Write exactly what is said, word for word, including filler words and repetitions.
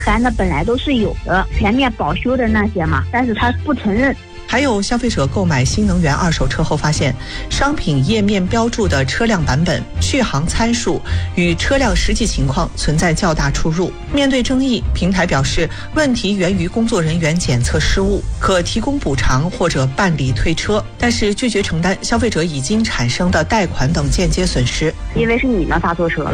咱的本来都是有的，全面保修的那些嘛，但是他不承认。 还有消费者购买新能源二手车后发现，商品页面标注的车辆版本、续航参数与车辆实际情况存在较大出入。面对争议，平台表示问题源于工作人员检测失误，可提供补偿或者办理退车，但是拒绝承担消费者已经产生的贷款等间接损失。 因为是你们发错车了。